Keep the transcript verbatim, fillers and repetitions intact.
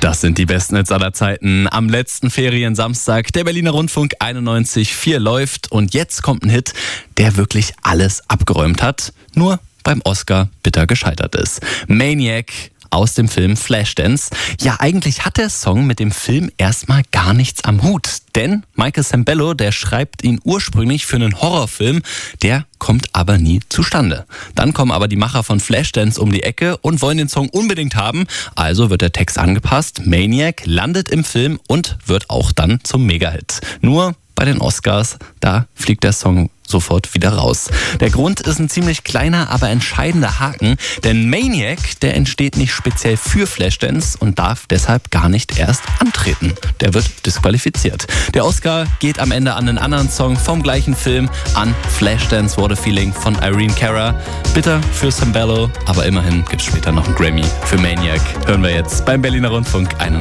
Das sind die besten Hits aller Zeiten. Am letzten Feriensamstag, der Berliner Rundfunk einundneunzig Komma vier läuft. Und jetzt kommt ein Hit, der wirklich alles abgeräumt hat, nur beim Oscar bitter gescheitert ist. Maniac aus dem Film Flashdance. Ja, eigentlich hat der Song mit dem Film erstmal gar nichts am Hut. Denn Michael Sembello, der schreibt ihn ursprünglich für einen Horrorfilm, der kommt aber nie zustande. Dann kommen aber die Macher von Flashdance um die Ecke und wollen den Song unbedingt haben. Also wird der Text angepasst. Maniac landet im Film und wird auch dann zum Megahit. Nur bei den Oscars, da fliegt der Song sofort wieder raus. Der Grund ist ein ziemlich kleiner, aber entscheidender Haken, denn Maniac, der entsteht nicht speziell für Flashdance und darf deshalb gar nicht erst antreten. Der wird disqualifiziert. Der Oscar geht am Ende an einen anderen Song vom gleichen Film, an Flashdance What a Feeling von Irene Cara. Bitter für Sembello, aber immerhin gibt es später noch einen Grammy für Maniac. Hören wir jetzt beim Berliner Rundfunk einundneunzig.